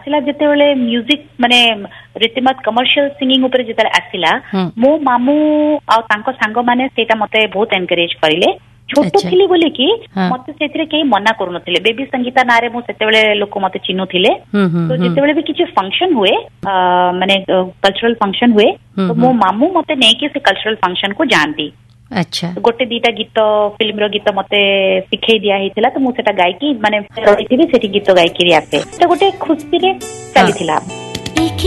ଯେତେବେଳେ ମ୍ୟୁଜିକ ମାନେ ରୀତିମତ କମର୍ସିଆଲ ସିଙ୍ଗିଂ ଉପରେ ଯେତେବେଳେ ଆସିଲା ମୋ ମାମୁ ଆଉ ତାଙ୍କ ସାଙ୍ଗମାନେ ସେଇଟା ମତେ ବହୁତ ଏନକରେଜ କରିଲେ ଛୋଟ ଥିଲି ବୋଲିକି ମତେ ସେଥିରେ କେହି ମନା କରୁନଥିଲେ ବେବି ସଙ୍ଗୀତା ନାଁରେ ମୁଁ ସେତେବେଳେ ଲୋକ ମତେ ଚିହ୍ନୁଥିଲେ ତ ଯେତେବେଳେ ବି କିଛି ଫଙ୍କସନ ହୁଏ ମାନେ କଲଚରାଲ ଫଙ୍କସନ ହୁଏ ତ ମୋ ମାମୁ ମତେ ନେଇକି ସେ କଲଚରାଲ ଫଙ୍କସନ କୁ ଯାଆନ୍ତି ଗୋଟେ ଦିଟା ଗୀତ ଫିଲ୍ମର ଗୀତ ମତେ ଶିଖେଇ ଦିଆ ହେଇଥିଲା ତ ମୁଁ ସେଟା ଗାଇକି ମାନେ ରହିଥିବି ସେଠି ଗୀତ ଗାଇକିରି ଆସେ ତ ଗୋଟେ ଖୁସିରେ ଚାଲିଥିଲା।